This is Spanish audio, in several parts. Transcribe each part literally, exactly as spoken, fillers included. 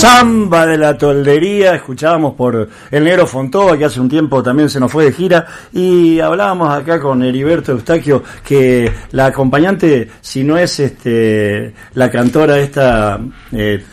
Samba de la Toldería, escuchábamos por el Negro Fontova, que hace un tiempo también se nos fue de gira, y hablábamos acá con Heriberto Eustaquio que la acompañante, si no es este la cantora esta eh,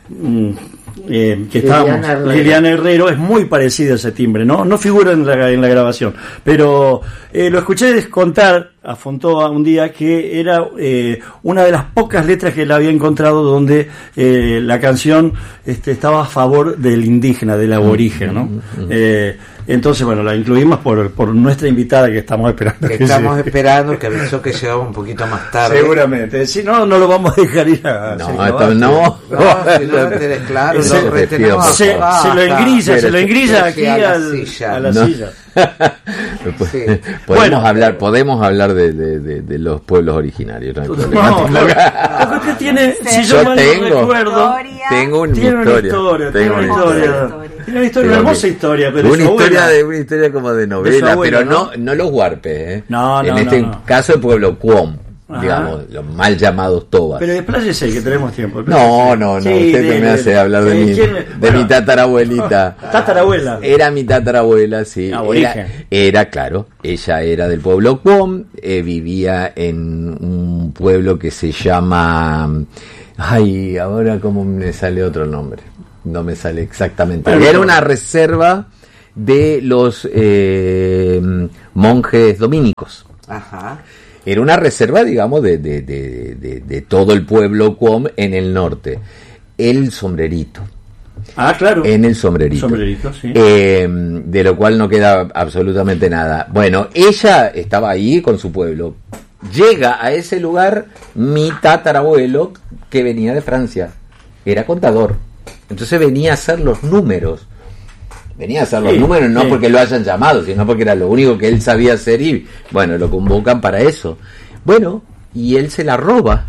eh, que estábamos, Liliana Herrero. Liliana Herrero, es muy parecida a ese timbre, no no figura en la, en la grabación, pero eh, lo escuché contar a Fontova un día que era eh, una de las pocas letras que él había encontrado donde eh, la canción este, estaba a favor del indígena, del aborigen, ¿no? Mm-hmm. Eh, entonces, bueno, la incluimos por, por nuestra invitada que estamos esperando. Que que estamos llegue. esperando, que avisó que llegaba un poquito más tarde. Seguramente, si no, no lo vamos a dejar ir a... No, Sergio esto no. No, si no tenés claro, Se- lo retenemos a se, se Baja. lo engrilla, se lo engrilla aquí Sí, a la al- silla. a la No. silla. Sí. podemos Bueno. hablar podemos hablar de, de, de, de los pueblos originarios, no hay problema. No, no, lo que usted tiene, si yo, Yo mal tengo. no recuerdo, Tengo una tiene una historia, historia, tiene tengo una una historia, historia. tiene una historia, una Tengo hermosa mi- historia, pero una su abuela- historia de una historia como de novela, abuela, pero ¿no? no no los huarpes, ¿eh? No, no, en no, este no. caso el pueblo Cuom, Ajá. digamos, los mal llamados tobas. Pero despláyese, que tenemos tiempo. No, no, no, Sí, usted de- me hace de- hablar de, de mi, quién- de bueno. mi tatarabuelita. Tatarabuela. Era mi tatarabuela, sí. Aborigen. Era, era, claro, ella era del pueblo Cuom, eh, vivía en un pueblo que se llama... Ay, ahora cómo me sale otro nombre. No me sale exactamente. Pero- Era una reserva de los eh, monjes dominicos. Ajá. Era una reserva, digamos, de, de, de, de, de todo el pueblo Cuom en el norte. El sombrerito. Ah, claro. En el sombrerito. Sombrerito, sí. Eh, de lo cual no queda absolutamente nada. Bueno, ella estaba ahí con su pueblo. Llega a ese lugar mi tatarabuelo, que venía de Francia. Era contador. Entonces venía a hacer los números. Venía a hacer los Sí, números no sí. porque lo hayan llamado, sino porque era lo único que él sabía hacer y, bueno, lo convocan para eso. Bueno, y él se la roba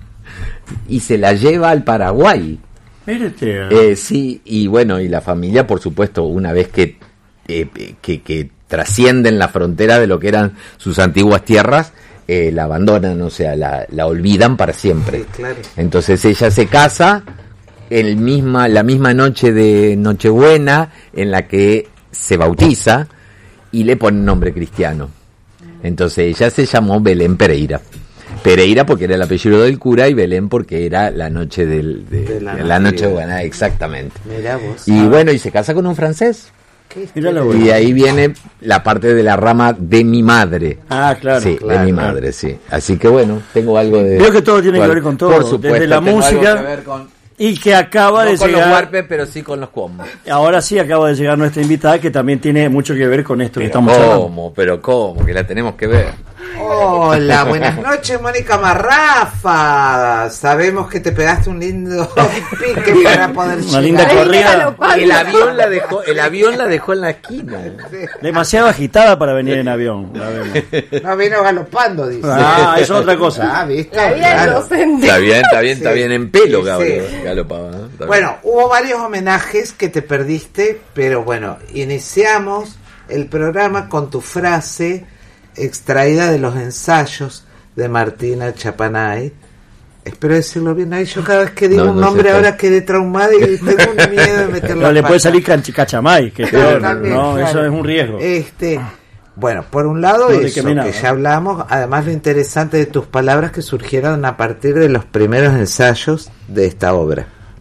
y se la lleva al Paraguay. Mire usted. Eh, sí, y bueno, y la familia, por supuesto, una vez que, eh, que, que trascienden la frontera de lo que eran sus antiguas tierras, eh, la abandonan, o sea, la, la olvidan para siempre. Sí, claro. Entonces ella se casa el misma, la misma noche de Nochebuena, en la que se bautiza y le pone nombre cristiano. Entonces ella se llamó Belén Pereira. Pereira porque era el apellido del cura y Belén porque era la noche del, de, De la de la Navidad. Nochebuena, exactamente. Mirá vos. Y bueno, y se casa con un francés. ¿Qué Mira la Y abuela. de ahí viene la parte de la rama de mi madre. Ah, claro. Sí, claro, de mi claro. madre, sí. Así que bueno, tengo algo de... Veo que todo tiene que ver con todo, Por supuesto, desde la tengo algo música, que ver con- Y que acaba no de con los llegar. huarpes, pero sí con los cuom. Ahora sí acaba de llegar nuestra invitada, que también tiene mucho que ver con esto que Pero estamos hablando. cómo, pero cómo, que la tenemos que ver. Hola, buenas noches, Mónica Marrafa. Sabemos que te pegaste un lindo pique para poder Una linda llegar. corrida. El avión la dejó, el avión la dejó en la esquina. Demasiado agitada para venir en avión. la vemos. No vino galopando, dice. Ah, eso es otra cosa. Ah, ¿viste? La vida Claro. inocente. Está bien, está bien, está Sí. bien en pelo, Sí, Gabriel. sí. Galopaba, ¿no? Está bien. Bueno, hubo varios homenajes que te perdiste, pero bueno, iniciamos el programa con tu frase extraída de los ensayos de Martina Chapanay. Espero decirlo bien. Ahí yo cada vez que digo No, un no nombre sé, ahora quedé traumada y tengo un miedo de meterlo. No le puede salir canchi- cachamay, que es peor, no, eso es un riesgo. Este, bueno, por un lado No, de eso, que me nada. que ya hablamos, además lo interesante de tus palabras que surgieron a partir de los primeros ensayos de esta obra.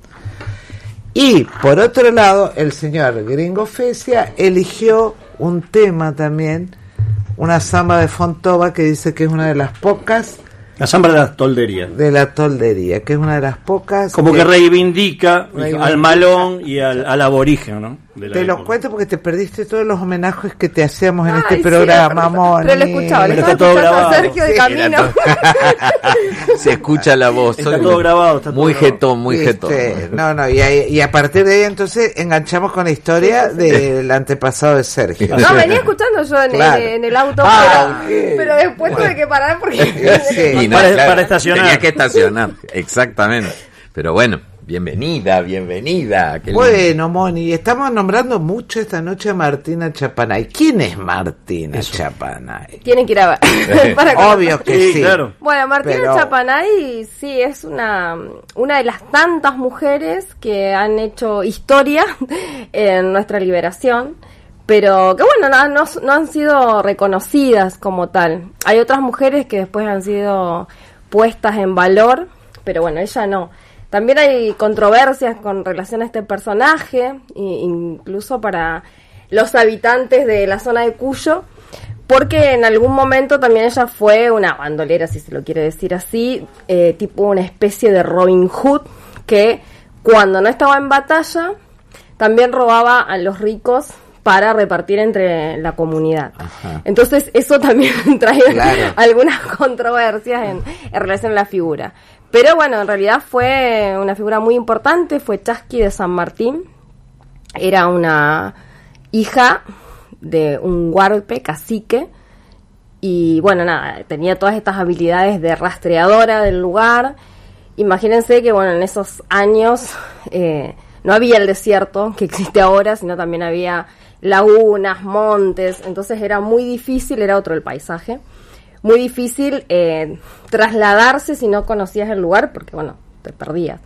Y por otro lado, el señor Gringo Fecia eligió un tema también, una samba de Fontova que dice que es una de las pocas La zambra de la toldería. de la toldería, que es una de las pocas. Como que reivindica, Reivindica. al malón y al, al aborigen, ¿no? De la Te los época. cuento porque te perdiste todos los homenajes que te hacíamos en Ay, este sí, programa, pero- Moni. Pero lo escuchaba, le Pero estaba está todo escuchando a grabado. Sergio de Sí, camino. Se escucha la voz. Está soy todo grabado, está todo muy grabado. jetón, muy jetón. Este, no, no, y, ahí- y a partir de ahí entonces enganchamos con la historia del antepasado de Sergio. No, venía escuchando yo en, Claro. en, en el auto, Ah, pero, ok. pero después tuve que parar porque... Sí. Y no, Para- claro, para estacionar. Tenía que estacionar, exactamente. Pero bueno, Bienvenida, bienvenida. Qué Bueno, Moni, estamos nombrando mucho esta noche a Martina Chapanay. ¿Quién es Martina Eso. Chapanay? Tienen que ir a ver. Para Obvio que sí. sí. Claro. Bueno, Martina Pero... Chapanay sí es una, una de las tantas mujeres que han hecho historia en nuestra liberación, pero que bueno, no, no, no han sido reconocidas como tal. Hay otras mujeres que después han sido puestas en valor, pero bueno, ella no. También hay controversias con relación a este personaje, incluso para los habitantes de la zona de Cuyo, porque en algún momento también ella fue una bandolera, si se lo quiere decir así, eh, tipo una especie de Robin Hood, que cuando no estaba en batalla, también robaba a los ricos para repartir entre la comunidad. Ajá. Entonces eso también trae claro. algunas controversias en, en relación a la figura. Pero bueno, en realidad fue una figura muy importante, fue Chasqui de San Martín, era una hija de un huarpe, cacique, y bueno, nada, tenía todas estas habilidades de rastreadora del lugar. Imagínense que bueno, en esos años eh, no había el desierto que existe ahora, sino también había lagunas, montes, entonces era muy difícil, era otro el paisaje, muy difícil eh, trasladarse si no conocías el lugar, porque bueno, te perdías.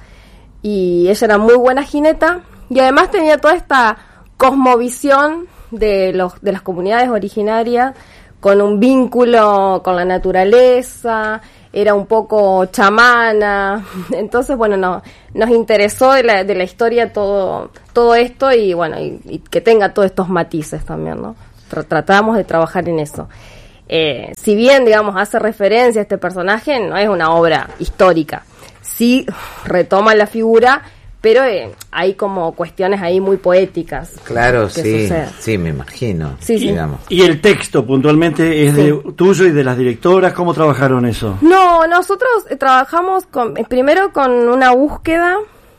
Y ella era muy buena jineta, y además tenía toda esta cosmovisión de los de las comunidades originarias, con un vínculo con la naturaleza, era un poco chamana, entonces bueno, no, nos interesó de la, de la historia todo todo esto, y bueno, y, y que tenga todos estos matices también, ¿no? Tr- tratamos de trabajar en eso. Eh, si bien, digamos, hace referencia a este personaje, no es una obra histórica, sí retoma la figura, pero eh, hay como cuestiones ahí muy poéticas. Claro, que sí, suceden. sí, me imagino. Sí, sí. Digamos. Y el texto puntualmente es sí. de tuyo y de las directoras, ¿cómo trabajaron eso? No, nosotros eh, trabajamos con, eh, primero con una búsqueda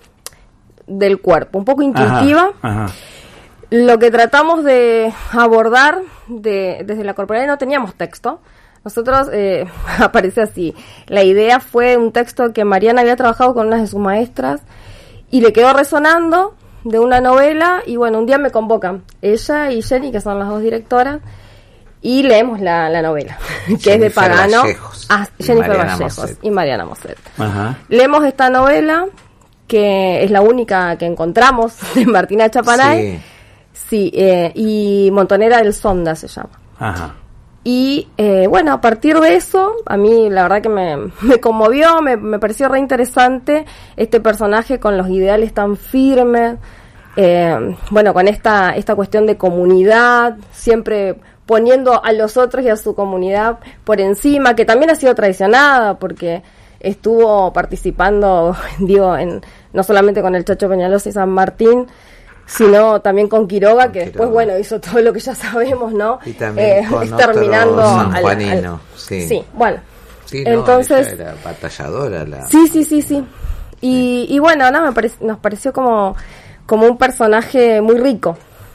del cuerpo, un poco intuitiva. Ajá, ajá. Lo que tratamos de abordar de, desde la corporalidad, no teníamos texto. Nosotros, eh, aparece así, la idea fue un texto que Mariana había trabajado con unas de sus maestras y le quedó resonando de una novela, y bueno, un día me convocan ella y Jenny, que son las dos directoras, y leemos la, la novela, que Jennifer es de Pagano. Vallejos, ah, Jennifer Vallejos Mosset. y Mariana Mosset. Ajá. Leemos esta novela, que es la única que encontramos de Martina Chapanay. Sí. Sí, eh, y Montonera del Sonda se llama. Ajá. Y eh, bueno, a partir de eso, a mí la verdad que me, me conmovió, me, me pareció re interesante este personaje con los ideales tan firmes, eh, bueno, con esta, esta cuestión de comunidad, siempre poniendo a los otros y a su comunidad por encima, que también ha sido traicionada porque estuvo participando, digo, en no solamente con el Chacho Peñalosa y San Martín, sino también con Quiroga, con que Quiroga. Después, bueno, hizo todo lo que ya sabemos, ¿no? Y también eh, con exterminando San Juanino, al, al, sí. Sí, bueno. Sí, no, entonces era batalladora la... Sí, sí, sí, sí. Y, sí. y bueno, no, me parec- nos pareció como, como un personaje muy rico.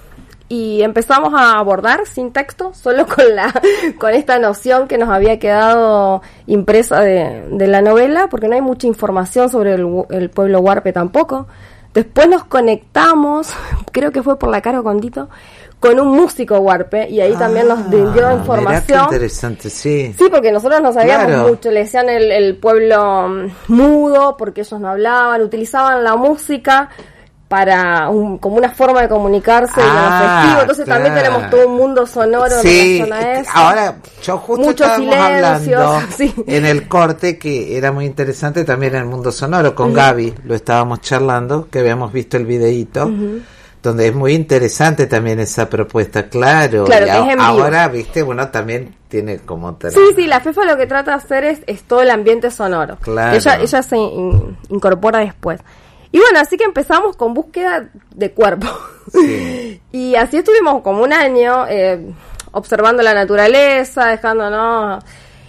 Y empezamos a abordar sin texto, solo con la con esta noción que nos había quedado impresa de, de la novela, porque no hay mucha información sobre el, el pueblo huarpe tampoco. Después nos conectamos, creo que fue por la Caro Condito, con un músico huarpe, y ahí ah, también nos dio información. Mirá qué interesante, sí. Sí, porque nosotros no sabíamos claro. mucho, le decían el, el pueblo mudo, porque ellos no hablaban, utilizaban la música para un, como una forma de comunicarse ah, y festivo, entonces claro. también tenemos todo un mundo sonoro sí, en la zona esa. Ahora, yo justo Muchos estábamos silencios, hablando sí. en el corte, que era muy interesante también en el mundo sonoro, con uh-huh. Gaby, lo estábamos charlando, que habíamos visto el videíto, uh-huh. donde es muy interesante también esa propuesta, claro, claro y a, es ahora, viste, bueno, también tiene como... Otra... Sí, sí, la FEFA lo que trata de hacer es, es todo el ambiente sonoro, claro. ella, ella se in, incorpora después. Y bueno, así que empezamos con búsqueda de cuerpo. Sí. Y así estuvimos como un año eh, observando la naturaleza, dejándonos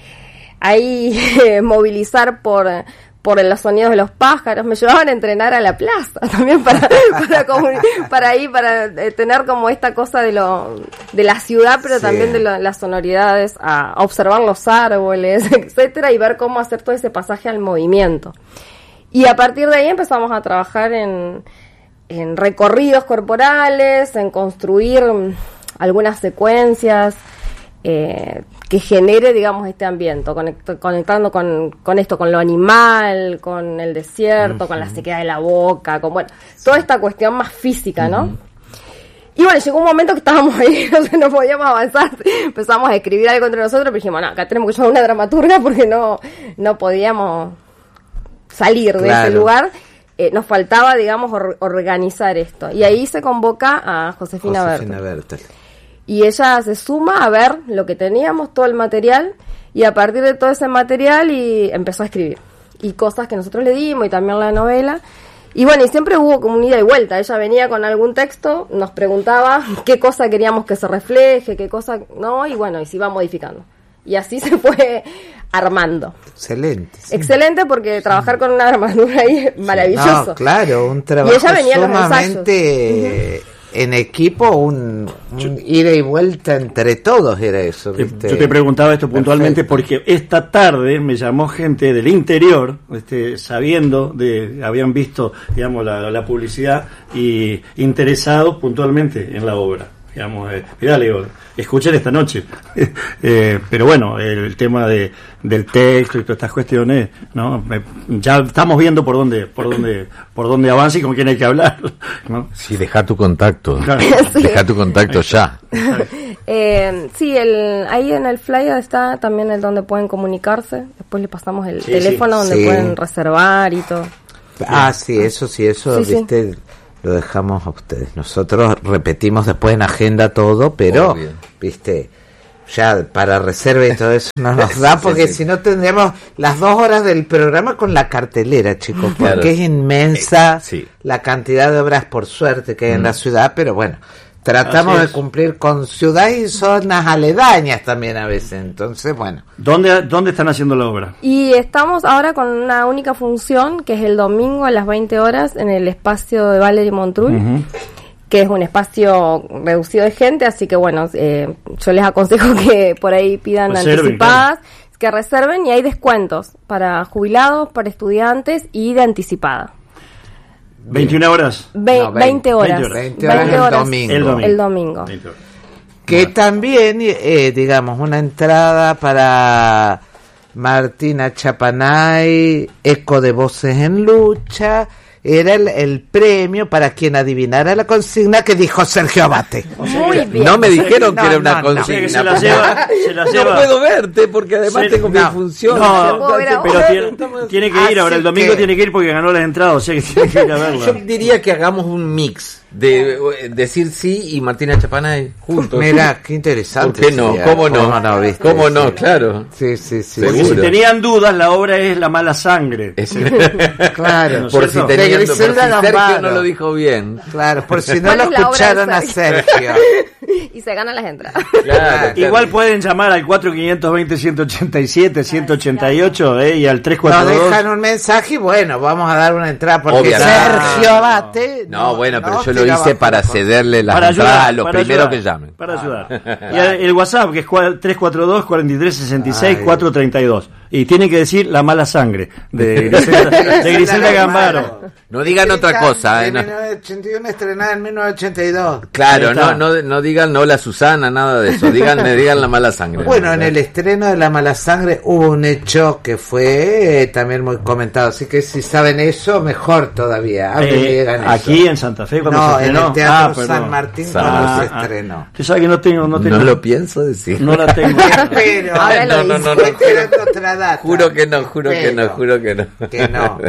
ahí eh, movilizar por, por los sonidos de los pájaros. Me llevaban a entrenar a la plaza también para para, comuni- para ahí, para eh, tener como esta cosa de lo de la ciudad, pero sí. también de lo, las sonoridades, a, a observar los árboles, etcétera, y ver cómo hacer todo ese pasaje al movimiento. Y a partir de ahí empezamos a trabajar en, en recorridos corporales, en construir algunas secuencias eh, que genere, digamos, este ambiente, conect- conectando con, con esto, con lo animal, con el desierto, uh-huh. con la sequedad de la boca, con bueno, toda esta cuestión más física, ¿no? Uh-huh. Y bueno, llegó un momento que estábamos ahí, no, no podíamos avanzar, empezamos a escribir algo entre nosotros, pero dijimos, no, acá tenemos que llevar una dramaturga porque no, no podíamos salir de claro. ese lugar. Eh, nos faltaba, digamos, or- organizar esto. Y ahí se convoca a Josefina, Josefina Bertel. Y ella se suma a ver lo que teníamos, todo el material, y a partir de todo ese material y empezó a escribir. Y cosas que nosotros le dimos, y también la novela. Y bueno, y siempre hubo como un ida y vuelta. Ella venía con algún texto, nos preguntaba qué cosa queríamos que se refleje, qué cosa no, y bueno, y se iba modificando. Y así se fue armando. Excelente. Sí. Excelente porque trabajar sí. con una dramaturga ahí es maravilloso. No, claro, un trabajo y ella venía sumamente uh-huh. en equipo, un, un ida y vuelta entre todos era eso. ¿Viste? Yo te preguntaba esto puntualmente Perfecto. Porque esta tarde me llamó gente del interior, este, sabiendo, de habían visto, digamos, la, la publicidad y interesados puntualmente en la obra. Digamos, eh, mirá, le digo, escuchen esta noche. eh, pero bueno, el, el tema de del texto y todas estas cuestiones, ¿no? Me, ya estamos viendo por dónde, por dónde, por dónde avanza y con quién hay que hablar, ¿no? Sí, deja tu contacto. Claro. Sí. Deja tu contacto ya. eh, sí, el, ahí en el flyer está también el donde pueden comunicarse. Después le pasamos el sí, teléfono sí. donde sí. pueden reservar y todo. Ah, sí, eso sí, eso, sí, viste. Sí. Lo dejamos a ustedes. Nosotros repetimos después en agenda todo, pero, Obvio. viste, ya para reserva y todo eso no nos da, porque sí, sí. si no tendríamos las dos horas del programa con la cartelera, chicos, porque claro. es inmensa sí. la cantidad de obras, por suerte, que hay mm. en la ciudad, pero bueno, tratamos de cumplir con ciudad y zonas aledañas también a veces, entonces bueno. ¿Dónde, dónde están haciendo la obra? Y estamos ahora con una única función, que es el domingo a las veinte horas en el espacio de Valery Montreuil, uh-huh. que es un espacio reducido de gente, así que bueno, eh, yo les aconsejo que por ahí pidan reserven, anticipadas, claro. que reserven, y hay descuentos para jubilados, para estudiantes y de anticipada. ¿veintiuna horas? Ve- no, veinte horas. veinte horas, veinte horas el, domingo. el domingo. El domingo. Que bueno. también, eh, digamos, una entrada para Martina Chapanay, Eco de Voces en Lucha, era el, el premio para quien adivinara la consigna que dijo Sergio Abate. Muy bien. No me dijeron no, que era una no, consigna. No. Se la lleva, se la lleva. No puedo verte porque además se, tengo no, mi función. No, no pero tiene, tiene que ir ahora, el domingo que... tiene que ir porque ganó las entradas, o sea que tiene que ir a verla. Yo diría que hagamos un mix de eh, decir sí y Martina Chapanay juntos. Mira, qué interesante. ¿Por qué no? ¿Cómo no? ¿Cómo no? ¿Viste? ¿Cómo no? Claro. Sí, sí, sí. Porque si tenían dudas, la obra es La Mala Sangre. Es... claro. ¿No por si tenían dudas, por si Sergio no lo dijo bien. Claro, por si no lo escucharon a Sergio. Y se ganan las entradas. Claro, igual claro. pueden llamar al cuatro cinco dos cero, ciento ochenta y siete, ciento ochenta y ocho eh, y al tres cuatro dos. Nos dejan un mensaje y bueno, vamos a dar una entrada porque Obviamente. Sergio Abate. No, no, bueno, pero no, yo lo hice para cederle las para entradas ayudar, a los para primeros ayudar, que llamen. Para ayudar. Y el, el WhatsApp, que es tres cuatro dos, cuatro tres seis seis, cuatro tres dos. Y tienen que decir La Mala Sangre de Griselda, de Griselda Gambaro. No digan otra cosa. De eh, no. mil novecientos ochenta y uno estrenada en mil novecientos ochenta y dos. Claro, no, no, no digan no la Susana, nada de eso. Digan, digan La Mala Sangre. Bueno, en el estreno de La Mala Sangre hubo un hecho que fue eh, también muy comentado. Así que si saben eso, mejor todavía. Eh, aquí eso. En Santa Fe, cuando no, se estrenó. En el Teatro ah, San Martín, San cuando ah, se estrenó. Tú sabes que no tengo, no tengo. No lo pienso decir. No la tengo. Pero, Ay, no, no, no, no, no, otra data. Juro que no, juro pero, que no, juro que no. Que no.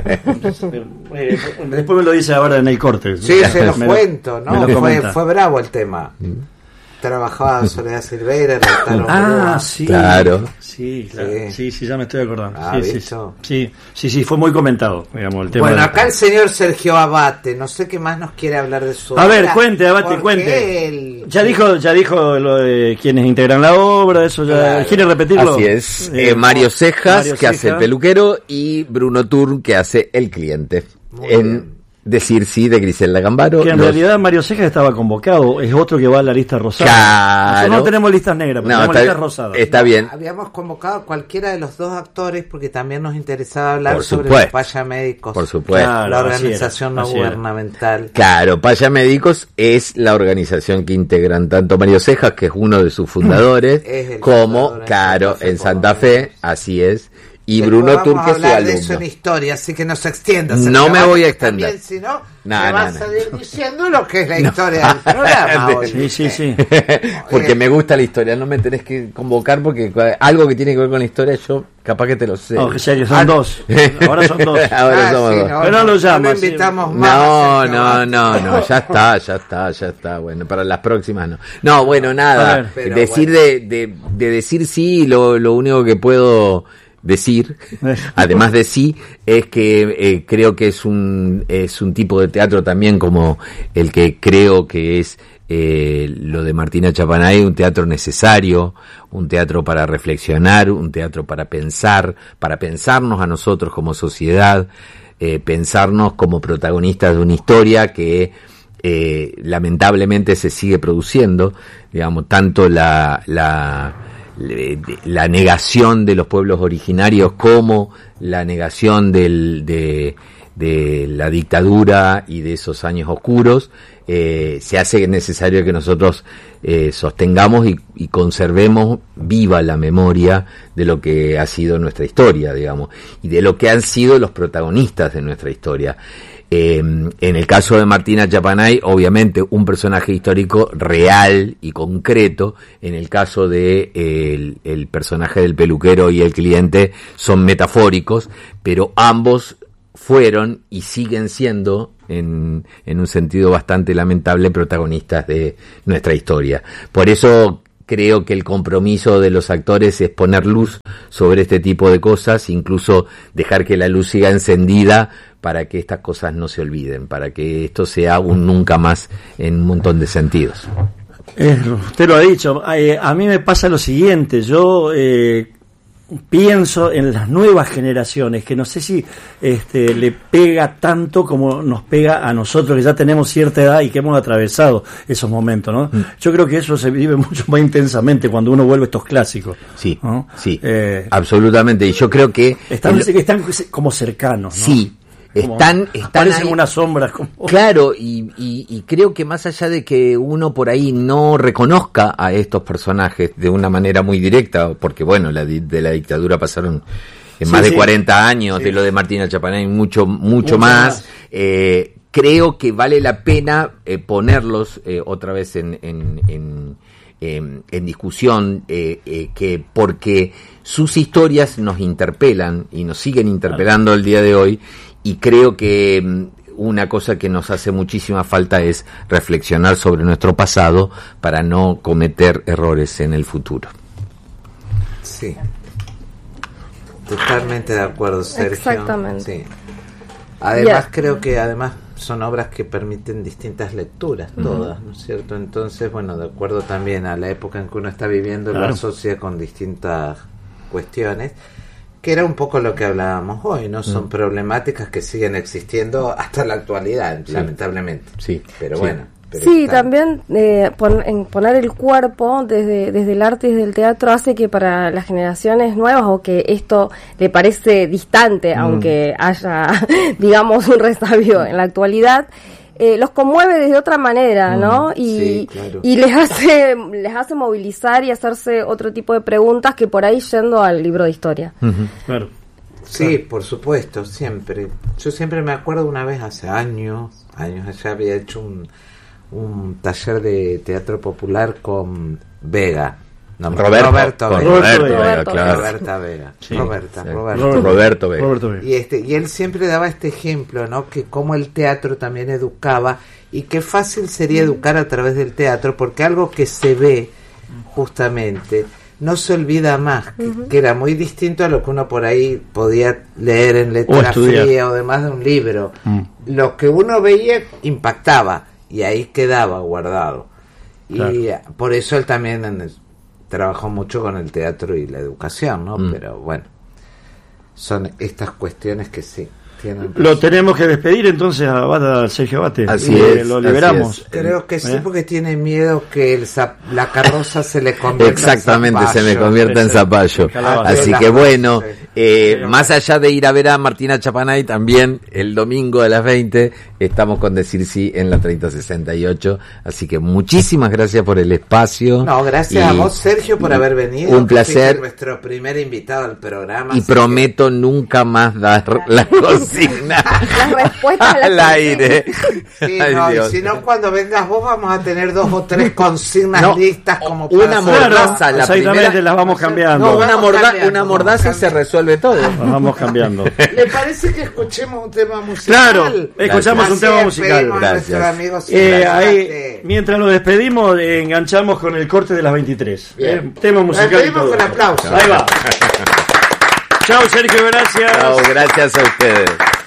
eh, después me lo dice ahora en el corte. Sí, se lo cuento, ¿no? Lo fue, fue bravo el tema. ¿Mm? Trabajaba Soledad Silveira, ah, sí, claro, sí, claro. Sí. sí, sí, ya me estoy acordando. Ah, sí, sí, sí, sí, sí, fue muy comentado, digamos, el tema. Bueno, de... acá el señor Sergio Abate, no sé qué más nos quiere hablar de su obra. A ver, cuente, Abate, cuente. El... Ya dijo, ya dijo lo de quienes integran la obra, eso ya. Claro. ¿Quiere repetirlo? Así es. Eh, eh, Mario Cejas, Mario que Ceja. hace el peluquero, y Bruno Turn, que hace el cliente. Muy en bien. Decir sí de Griselda Gambaro. Que en los... realidad Mario Cejas estaba convocado, es otro que va a la lista rosada. Claro. Nosotros no tenemos listas negras, pero No, tenemos está, listas rosadas. está bien. Habíamos convocado a cualquiera de los dos actores porque también nos interesaba hablar Por sobre supuesto. los Paya Médicos. Por supuesto. Claro, La así organización era, no así era. gubernamental. Claro, Paya Médicos es la organización que integran tanto Mario Cejas, que es uno de sus fundadores, Es el como, fundador en claro, Santa Fe, en Santa como Fe, vemos. así es, y Después Bruno vamos Turque, a su hablar de eso en alumno. historia, así que no se extienda. No Sergio me Vázquez voy a extender. También, si no, No, me no, va a no. salir diciendo lo que es la historia del programa hoy. Sí, sí, sí. Porque me gusta la historia, no me tenés que convocar porque algo que tiene que ver con la historia yo capaz que te lo sé. No, que serio, son dos. Ahora son dos. Ahora Ah, somos sí, dos. no, Pero no lo llama, No sí. invitamos más. No, Sergio no, Vázquez. no, no, ya está, ya está, ya está. Bueno, para las próximas no. No, bueno, A nada. ver. Pero decir bueno. de, de, de decir sí, lo, lo único que puedo decir, además de sí, es que eh, creo que es un es un tipo de teatro también como el que creo que es eh, lo de Martina Chapanay, un teatro necesario, un teatro para reflexionar, un teatro para pensar, para pensarnos a nosotros como sociedad, eh, pensarnos como protagonistas de una historia que eh, lamentablemente se sigue produciendo, digamos, tanto la, la la negación de los pueblos originarios como la negación del, de, de la dictadura y de esos años oscuros, eh, se hace necesario que nosotros eh, sostengamos y, y conservemos viva la memoria de lo que ha sido nuestra historia, digamos, y de lo que han sido los protagonistas de nuestra historia. Eh, en el caso de Martina Chapanay, obviamente un personaje histórico real y concreto. En el caso de eh, el, el personaje del peluquero y el cliente son metafóricos, pero ambos fueron y siguen siendo, en, en un sentido bastante lamentable, protagonistas de nuestra historia. Por eso creo que el compromiso de los actores es poner luz sobre este tipo de cosas, incluso dejar que la luz siga encendida para que estas cosas no se olviden, para que esto sea un nunca más en un montón de sentidos. Eh, usted lo ha dicho. Eh, a mí me pasa lo siguiente. Yo eh, pienso en las nuevas generaciones, que no sé si este, le pega tanto como nos pega a nosotros, que ya tenemos cierta edad y que hemos atravesado esos momentos, ¿no? Mm. Yo creo que eso se vive mucho más intensamente cuando uno vuelve a estos clásicos. Sí, ¿no? sí, eh, absolutamente. Y yo creo que... Están, el... están como cercanos, ¿no? Sí. Están, están parecen ahí. unas sombras como... Claro, y, y, y creo que más allá de que uno por ahí no reconozca a estos personajes de una manera muy directa, porque bueno, la, de la dictadura pasaron en Sí, más sí. de cuarenta años, Sí. de lo de Martina Chapanay mucho, mucho, Mucho más, más. Eh, creo que vale la pena eh, ponerlos eh, otra vez en, en, en, en, en discusión, eh, eh, que porque sus historias nos interpelan y nos siguen interpelando el día de hoy. Y creo que una cosa que nos hace muchísima falta es reflexionar sobre nuestro pasado para no cometer errores en el futuro. Sí. Totalmente de acuerdo, Sergio. Exactamente. Sí. Además, Yeah. creo que además son obras que permiten distintas lecturas, todas, ¿no es cierto? Entonces, bueno, de acuerdo también a la época en que uno está viviendo, Claro. lo asocia con distintas cuestiones, que era un poco lo que hablábamos hoy, ¿no? Son problemáticas que siguen existiendo hasta la actualidad, Sí. lamentablemente. Sí, Pero sí. bueno. Pero Sí, está- también eh, pon- en poner el cuerpo desde, desde el arte y desde el teatro hace que para las generaciones nuevas o que esto le parece distante, Mm. aunque haya, digamos, un resabio en la actualidad, eh, los conmueve desde otra manera, ¿no? Y, sí, claro. y les hace les hace movilizar y hacerse otro tipo de preguntas que por ahí yendo al libro de historia. Ujú. Claro. Sí, por supuesto, siempre. Yo siempre me acuerdo una vez hace años, años allá había hecho un, un taller de teatro popular con Vega. No, Roberto, Roberto con Vega. Roberto Vega, Vega, Roberto claro. Roberta Vega. Sí, Roberta, sí. Roberto. Roberto, Roberto Vega. Roberto Vega. Y este y él siempre daba este ejemplo, ¿no? Que cómo el teatro también educaba y qué fácil sería educar a través del teatro, porque algo que se ve justamente no se olvida más, que, que era muy distinto a lo que uno por ahí podía leer en letra estudiar. fría o demás de un libro. Mm. Lo que uno veía impactaba y ahí quedaba guardado. Y Claro. por eso él también en el- trabajó mucho con el teatro y la educación, ¿no? Mm. Pero bueno, son estas cuestiones que sí. Tienen Lo tenemos que despedir entonces a, a Sergio Abate. Así Eh, es, Lo así liberamos. es. Creo que sí, ¿Eh? porque tiene miedo que el zap- la carroza se le convierta Exactamente, en se me zapallo. convierte en Ese- zapallo. el calabazo. Así Ah, que bueno, sí. eh, más allá de ir a ver a Martina Chapanay, también el domingo a las veinte estamos con Decir Sí en la treinta sesenta y ocho. Así que muchísimas gracias por el espacio. No, gracias Y- a vos, Sergio, por y haber venido. Un que placer. fuiste nuestro primer invitado al programa. Y así prometo nunca más dar la consigna Las respuestas a las al aire. que- Sí, Ay, no, y Dios. si no, cuando vengas vos vamos a tener dos o tres consignas No, listas como una para mordaza, hacer- la Exactamente, primera- las vamos cambiando. No, una, Vamos morda- cambiando, una vamos mordaza y se cambiando. resuelve todo. Las vamos cambiando. ¿Le parece que escuchemos un tema musical? Claro, escuchamos un Así tema despedimos musical. a nuestro Gracias. amigo Eh, Silvio ahí, Abate. mientras lo despedimos, eh, enganchamos con el corte de las veintitrés. Bien. Eh, tema musical. y Despedimos todo. con aplausos. Ahí va. Chao, Sergio, gracias. Chao, gracias a ustedes.